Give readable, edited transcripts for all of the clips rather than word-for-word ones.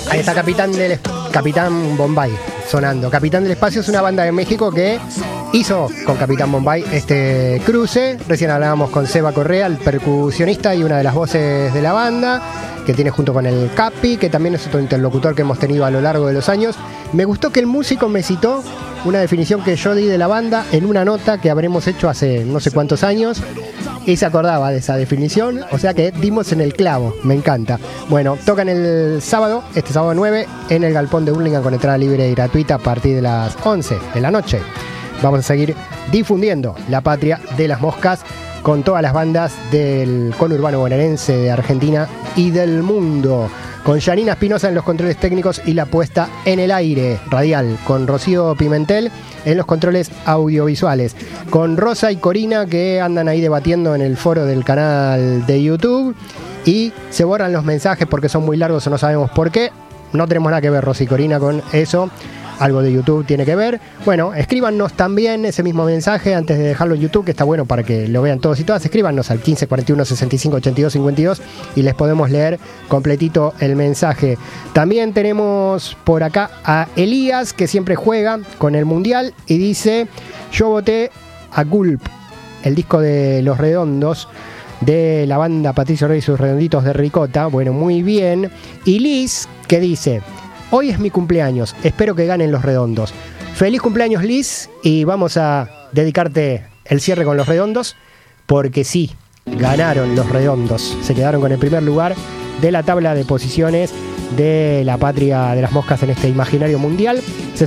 Ahí está Capitán Bombay sonando. Capitán del Espacio es una banda de México que hizo con Capitán Bombay este cruce. Recién hablábamos con Seba Correa, el percusionista y una de las voces de la banda, que tiene junto con el Capi, que también es otro interlocutor que hemos tenido a lo largo de los años. Me gustó que el músico me citó una definición que yo di de la banda en una nota que habremos hecho hace no sé cuántos años, y se acordaba de esa definición, o sea que dimos en el clavo, me encanta. Bueno, tocan el sábado, este sábado 9, en el Galpón de Hurlingham con entrada libre y gratuita a partir de las 11 de la noche. Vamos a seguir difundiendo la patria de las moscas con todas las bandas del conurbano bonaerense, de Argentina y del mundo. Con Janina Espinosa en los controles técnicos y la puesta en el aire radial. Con Rocío Pimentel en los controles audiovisuales. Con Rosa y Corina, que andan ahí debatiendo en el foro del canal de YouTube. Y se borran los mensajes porque son muy largos o no sabemos por qué. No tenemos nada que ver, Rosa y Corina, con eso. Algo de YouTube tiene que ver. Bueno, escríbanos también ese mismo mensaje antes de dejarlo en YouTube, que está bueno para que lo vean todos y todas. Escríbanos al 15 41 65 82 52 y les podemos leer completito el mensaje. También tenemos por acá a Elías, que siempre juega con el Mundial y dice: yo voté a Gulp, el disco de Los Redondos, de la banda Patricio Rey y sus Redonditos de Ricota. Bueno, muy bien. Y Liz, que dice: hoy es mi cumpleaños, espero que ganen Los Redondos. Feliz cumpleaños, Liz, y vamos a dedicarte el cierre con Los Redondos, porque sí, ganaron Los Redondos. Se quedaron con el primer lugar de la tabla de posiciones de la patria de las moscas en este imaginario mundial.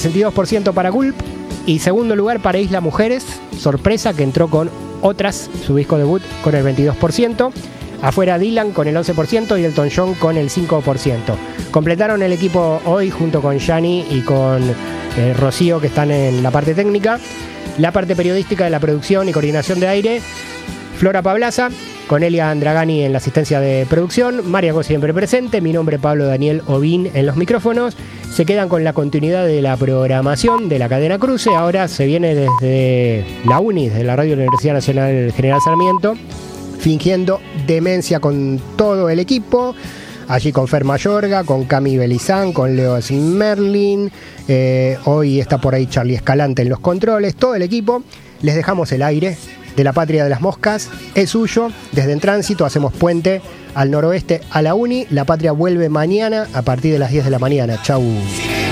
62% para Gulp y segundo lugar para Isla Mujeres, sorpresa, que entró con Otras, su disco debut, con el 22%. Afuera Dylan con el 11% y Elton John con el 5%. Completaron el equipo hoy junto con Yani y con Rocío, que están en la parte técnica. La parte periodística de la producción y coordinación de aire, Flora Pablaza, con Elia Andragani en la asistencia de producción, María siempre presente, mi nombre Pablo Daniel Ovín en los micrófonos. Se quedan con la continuidad de la programación de la cadena Cruce. Ahora se viene desde la UNI, desde la Radio Universidad Nacional General Sarmiento, Fingiendo Demencia, con todo el equipo. Allí con Fer Mayorga, con Cami Belizán, con Leo Merlin. Hoy está por ahí Charlie Escalante en los controles, todo el equipo. Les dejamos el aire de la patria de las moscas, es suyo. Desde En Tránsito hacemos puente al noroeste a la UNI. La patria vuelve mañana a partir de las 10 de la mañana. Chau.